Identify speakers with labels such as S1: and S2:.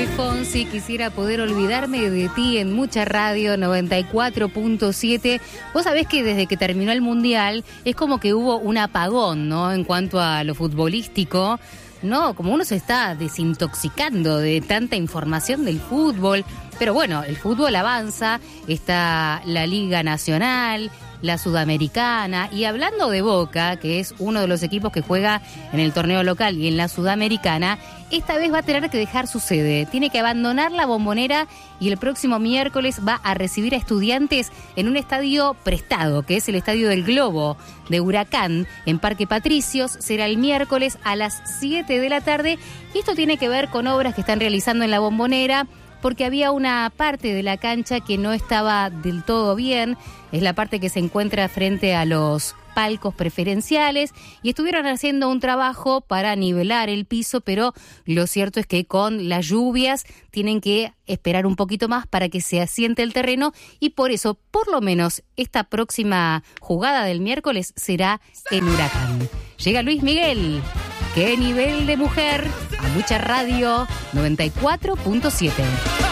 S1: Luis Fonsi, quisiera poder olvidarme de ti en Mucha Radio 94.7. Vos sabés que desde que terminó el Mundial es como que hubo un apagón, ¿no? En cuanto a lo futbolístico, ¿no? Como uno se está desintoxicando de tanta información del fútbol. Pero bueno, el fútbol avanza, está la Liga Nacional, la Sudamericana, y hablando de Boca, que es uno de los equipos que juega en el torneo local y en la Sudamericana, esta vez va a tener que dejar su sede, tiene que abandonar la Bombonera y el próximo miércoles va a recibir a Estudiantes en un estadio prestado, que es el Estadio del Globo de Huracán, en Parque Patricios. Será el miércoles a las 7 de la tarde, y esto tiene que ver con obras que están realizando en la Bombonera, porque había una parte de la cancha que no estaba del todo bien, es la parte que se encuentra frente a los palcos preferenciales, y estuvieron haciendo un trabajo para nivelar el piso, pero lo cierto es que con las lluvias tienen que esperar un poquito más para que se asiente el terreno, y por eso, por lo menos, esta próxima jugada del miércoles será en Huracán. Llega Luis Miguel. ¡Qué nivel de mujer! A Mucha Radio 94.7.